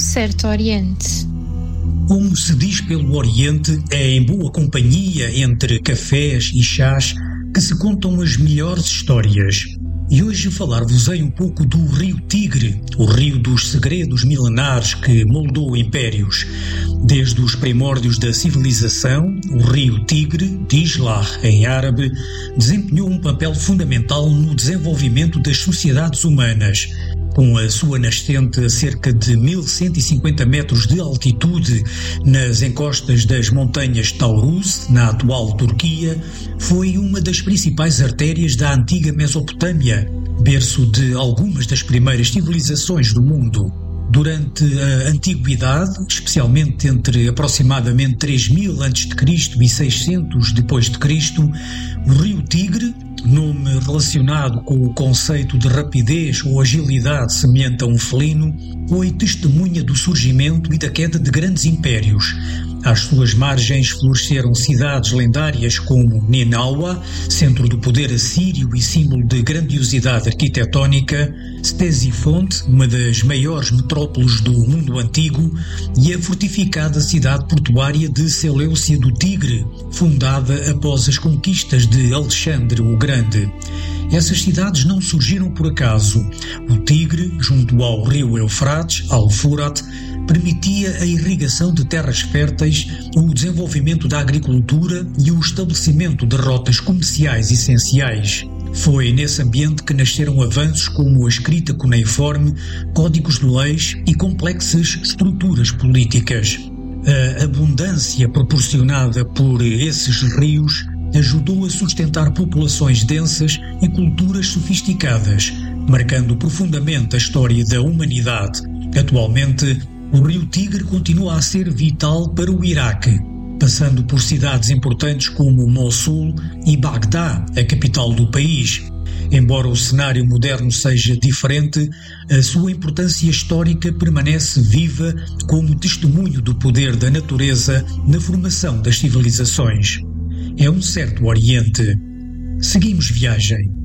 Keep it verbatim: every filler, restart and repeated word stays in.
certo Oriente. Como se diz pelo Oriente, é em boa companhia entre cafés e chás que se contam as melhores histórias. E hoje falar-vos-ei um pouco do Rio Tigre, o rio dos segredos milenares que moldou impérios. Desde os primórdios da civilização, o Rio Tigre, diz lá em árabe, desempenhou um papel fundamental no desenvolvimento das sociedades humanas. Com a sua nascente a cerca de mil cento e cinquenta metros de altitude nas encostas das montanhas Taurus, na atual Turquia, foi uma das principais artérias da antiga Mesopotâmia, berço de algumas das primeiras civilizações do mundo. Durante a Antiguidade, especialmente entre aproximadamente três mil antes de Cristo e seiscentos depois de Cristo, o Rio Tigre, nome relacionado com o conceito de rapidez ou agilidade semelhante a um felino, foi testemunha do surgimento e da queda de grandes impérios. Às suas margens floresceram cidades lendárias como Ninawa, centro do poder assírio e símbolo de grandiosidade arquitetónica, Ctesifonte, uma das maiores metrópoles do mundo antigo, e a fortificada cidade portuária de Seleucia do Tigre, fundada após as conquistas de Alexandre o Grande. Essas cidades não surgiram por acaso. O Tigre, junto ao rio Eufrates, Al-Furat, permitia a irrigação de terras férteis, o desenvolvimento da agricultura e o estabelecimento de rotas comerciais essenciais. Foi nesse ambiente que nasceram avanços como a escrita cuneiforme, códigos de leis e complexas estruturas políticas. A abundância proporcionada por esses rios ajudou a sustentar populações densas e culturas sofisticadas, marcando profundamente a história da humanidade. Atualmente, o Rio Tigre continua a ser vital para o Iraque, passando por cidades importantes como Mossul e Bagdá, a capital do país. Embora o cenário moderno seja diferente, a sua importância histórica permanece viva como testemunho do poder da natureza na formação das civilizações. É um certo Oriente. Seguimos viagem.